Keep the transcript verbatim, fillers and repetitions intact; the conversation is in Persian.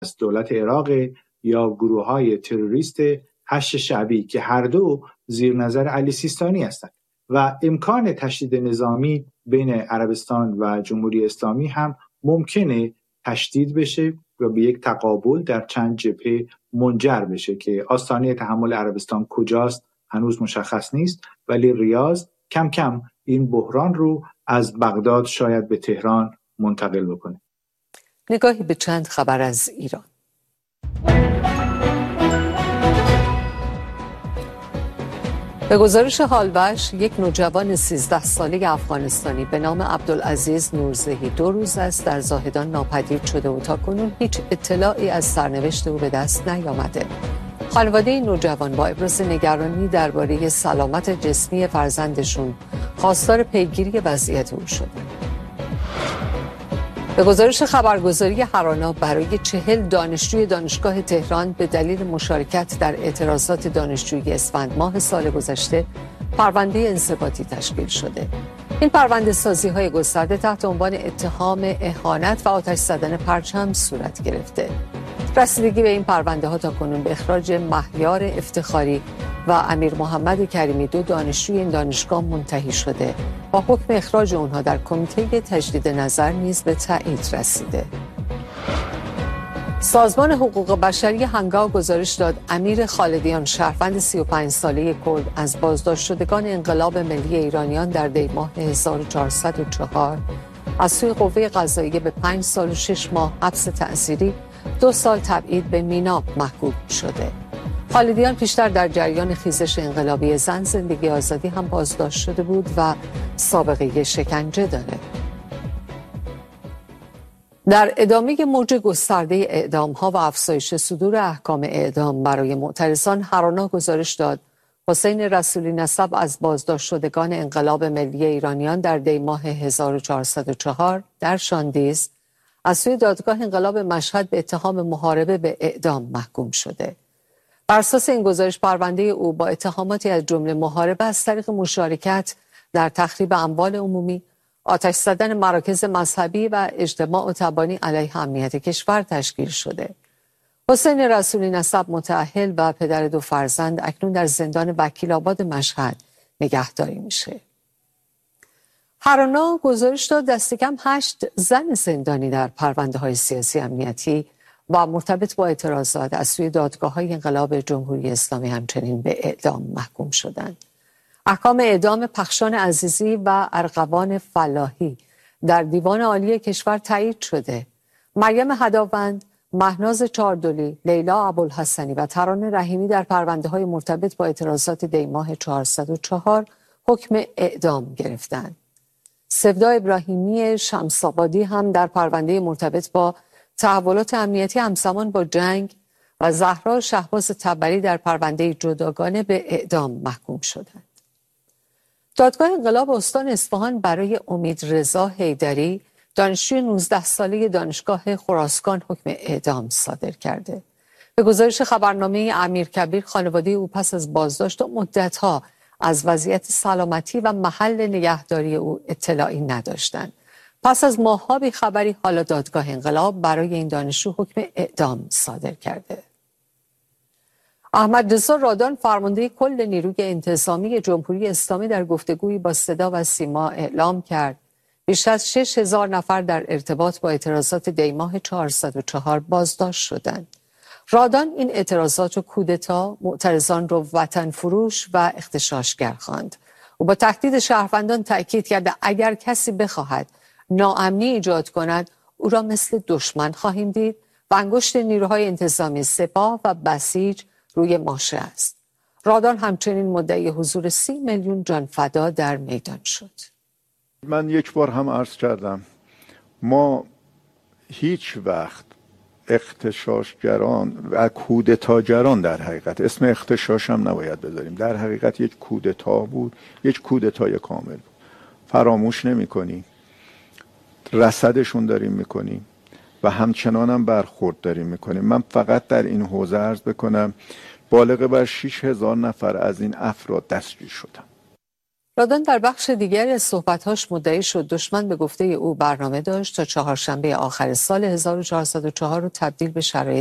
از دولت عراق یا گروه های تروریست هشت شعبی که هر دو زیر نظر علی سیستانی هستند و امکان تشدید نظامی بین عربستان و جمهوری اسلامی هم ممکنه تشدید بشه و به یک تقابل در چند جبهه منجر بشه که آستانه تحمل عربستان کجاست هنوز مشخص نیست، ولی ریاض کم کم این بحران رو از بغداد شاید به تهران منتقل بکنه. نگاهی به چند خبر از ایران. به گزارش حالوش، یک نوجوان سیزده ساله افغانستانی به نام عبدالعزیز نورزهی دو روز است در زاهدان ناپدید شده و تاکنون هیچ اطلاعی از سرنوشت او به دست نیامده. خانواده این نوجوان با ابراز نگرانی درباره سلامت جسمی فرزندشون خواستار پیگیری وضعیت او شده. به گزارش خبرگزاری هرانا، برای چهل دانشجوی دانشگاه تهران به دلیل مشارکت در اعتراضات دانشجویی اسفند ماه سال گذشته پرونده انضباطی تشکیل شده. این پرونده سازی های گسترده تحت عنوان اتهام اهانت و آتش زدن پرچم صورت گرفته. رسیدگی به این پرونده ها تاکنون به اخراج مهیار افتخاری و امیر محمد کریمی، دو دانشجوی این دانشگاه، منتهی شده. با حکم اخراج اونها در کمیته تجدید نظر نیز به تایید رسیده. سازمان حقوق بشری هنگاو گزارش داد امیر خالدیان، شهروند سی و پنج ساله کرد، از بازداشت شدگان انقلاب ملی ایرانیان در دی ماه هزار و چهارصد و چهار از سوی قوه قضاییه به پنج سال و شش ماه حبس تعزیری، دو سال تبعید به میناب محکوم شده. خالدیان پیشتر در جریان خیزش انقلابی زن زندگی آزادی هم بازداشت شده بود و سابقه شکنجه داره. در ادامه موج گسترده اعدام‌ها و افزایش صدور احکام اعدام برای معترضان، هرانا گزارش داد حسین رسولی نسب از بازداشت شدگان انقلاب ملی ایرانیان در دی ماه هزار و چهارصد و چهار در شاندیز از سوی دادگاه انقلاب مشهد به اتهام محاربه به اعدام محکوم شده. بر اساس این گزارش، پرونده او با اتهاماتی از جمله محاربه از طریق مشارکت در تخریب اموال عمومی، آتش زدن مراکز مذهبی و اجتماع و تبانی علیه امنیت کشور تشکیل شده. حسین رسولی نسب، متأهل و پدر دو فرزند، اکنون در زندان وکیل آباد مشهد نگهداری میشه. هرانا گزارش داد دست کم هشت زن زندانی در پرونده های سیاسی امنیتی و مرتبط با اعتراضات از سوی دادگاه های انقلاب جمهوری اسلامی همچنین به اعدام محکوم شدند. احکام اعدام پخشان عزیزی و ارغوان فلاحی در دیوان عالی کشور تایید شده. مریم هداوند، مهناز چاردلی، لیلا ابوالحسنی و ترانه رحیمی در پرونده های مرتبط با اعتراضات دی ماه چهارصد و چهار حکم اعدام گرفتند. سفدا ابراهیمی شمس‌آبادی هم در پرونده مرتبط با تحولات امنیتی همزمان با جنگ و زهرا شهباز تبری در پرونده جداگانه به اعدام محکوم شدند. دادگاه انقلاب استان اصفهان برای امیدرضا حیدری، دانشجوی نوزده ساله دانشگاه خراسان، حکم اعدام صادر کرده. به گزارش خبرنامه امیرکبیر، خانواده او پس از بازداشت مدت‌ها از وضعیت سلامتی و محل نگهداری او اطلاعی نداشتند. پس از ماه‌ها بی‌خبری، حالا دادگاه انقلاب برای این دانشجو حکم اعدام صادر کرده. احمد رضا رادان، فرمانده کل نیروی انتظامی جمهوری اسلامی، در گفتگویی با صدا و سیما اعلام کرد بیش از شش هزار نفر در ارتباط با اعتراضات دی ماه چهارصد و چهار بازداشت شدند. رادان این اعتراضات رو کودتا، معترضان رو وطن فروش و اغتشاشگر خواند. او با تهدید شهروندان تأکید کرد اگر کسی بخواهد ناامنی ایجاد کند، او را مثل دشمن خواهیم دید و انگشت نیروهای انتظامی سپاه و بسیج روی ماشه است. رادان همچنین مدعی حضور سی میلیون جان فدا در میدان شد. من یک بار هم عرض کردم ما هیچ وقت اغتشاشگران و کودتاگران، در حقیقت اسم اغتشاش هم نباید بذاریم، در حقیقت یک کودتا بود، یک کودتای کامل بود. فراموش نمی کنیم، رصدشون داریم میکنیم و همچنان هم برخورد داریم میکنیم. من فقط در این حوزه عرض بکنم بالغ بر شش هزار نفر از این افراد دستگیر شدن. رادان در بخش دیگری از صحبت‌هاش مدعی شد دشمن به گفته او برنامه داشت تا چهارشنبه آخر سال هزار و چهارصد و چهار رو تبدیل به شرایط